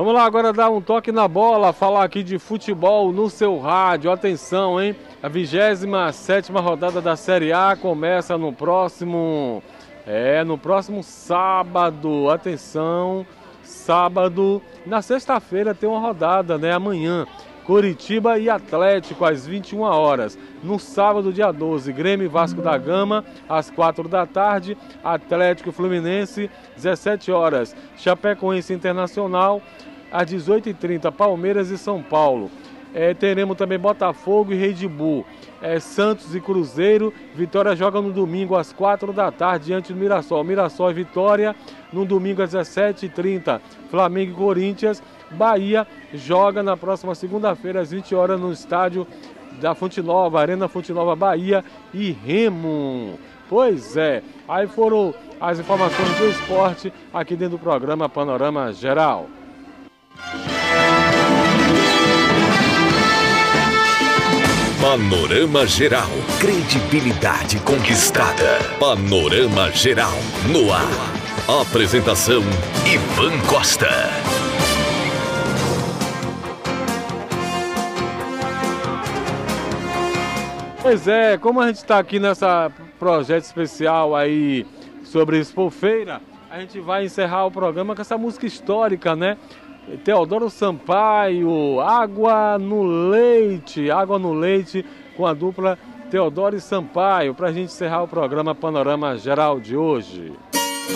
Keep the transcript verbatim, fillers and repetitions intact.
Vamos lá agora dar um toque na bola, falar aqui de futebol no seu rádio. Atenção, hein? A vigésima sétima rodada da Série A começa no próximo... É, no próximo sábado. Atenção, sábado. Na sexta-feira tem uma rodada, né? Amanhã. Curitiba e Atlético às vinte e uma horas. No sábado, dia doze, Grêmio e Vasco da Gama às quatro da tarde. Atlético e Fluminense, dezessete horas. Chapecoense Internacional às dezoito e trinta, Palmeiras e São Paulo. É, teremos também Botafogo e Red Bull. É, Santos e Cruzeiro. Vitória joga no domingo às quatro da tarde diante do Mirassol. Mirassol e Vitória no domingo às dezessete e trinta. Flamengo e Corinthians. Bahia joga na próxima segunda-feira às vinte horas no estádio da Fonte Nova, Arena Fonte Nova, Bahia e Remo. Pois é, aí foram as informações do esporte aqui dentro do programa Panorama Geral. Panorama Geral, credibilidade conquistada. Panorama Geral, no ar. Apresentação, Ivan Costa. Pois é, como a gente está aqui nessa projeto especial aí sobre Expofeira, a gente vai encerrar o programa com essa música histórica, né? Teodoro Sampaio, Água no Leite, Água no Leite, com a dupla Teodoro e Sampaio, para a gente encerrar o programa Panorama Geral de hoje.